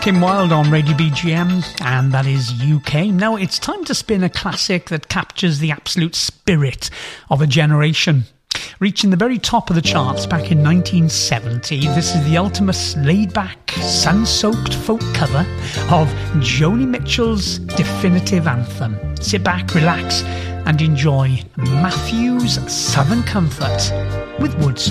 Kim Wilde on Radio BGM, and that is UK. Now it's time to spin a classic that captures the absolute spirit of a generation. Reaching the very top of the charts back in 1970, this is the ultimate laid-back, sun-soaked folk cover of Joni Mitchell's definitive anthem. Sit back, relax, and enjoy Matthew's Southern Comfort with Woodstock.